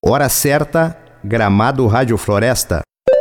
Hora certa, Gramado Rádio Floresta.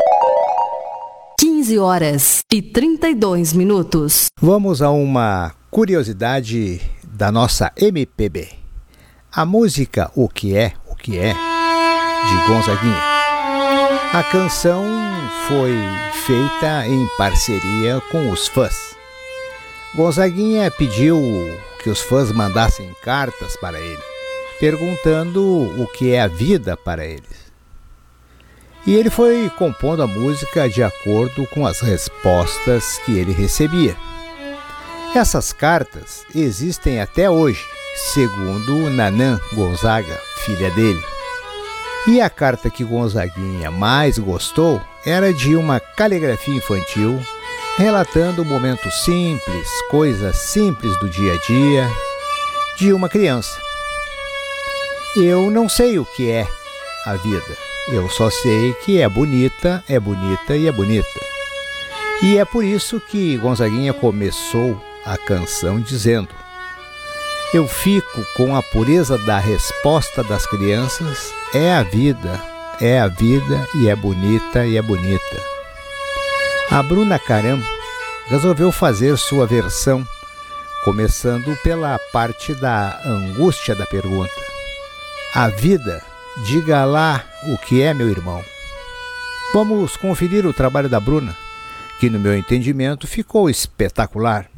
15h32. Vamos a uma curiosidade da nossa MPB. A música O Que É, de Gonzaguinha. A canção foi feita em parceria com os fãs. Gonzaguinha pediu que os fãs mandassem cartas para ele, perguntando o que é a vida para eles. E ele foi compondo a música de acordo com as respostas que ele recebia. Essas cartas existem até hoje, segundo Nanã Gonzaga, filha dele. E a carta que Gonzaguinha mais gostou era de uma caligrafia infantil, relatando momentos simples, coisas simples do dia a dia, de uma criança. Eu não sei o que é a vida, eu só sei que é bonita e é bonita. E é por isso que Gonzaguinha começou a canção dizendo: eu fico com a pureza da resposta das crianças, é a vida e é bonita. A Bruna Caram resolveu fazer sua versão, começando pela parte da angústia da pergunta. A vida, diga lá o que é, meu irmão. Vamos conferir o trabalho da Bruna, que no meu entendimento ficou espetacular.